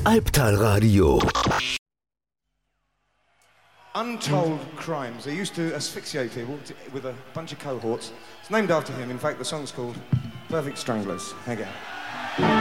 Albtalradio. Untold Crimes. They used to asphyxiate people with a bunch of cohorts. It's named after him. In fact, the song's called Perfect Stranglers. Thank you.